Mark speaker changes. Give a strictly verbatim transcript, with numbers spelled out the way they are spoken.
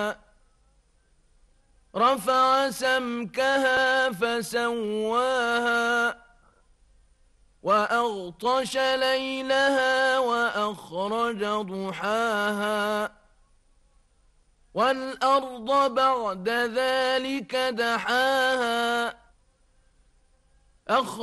Speaker 1: رفع سمكها فسواها وأغطش ليلها وأخرج ضحاها والأرض بعد ذلك دحاها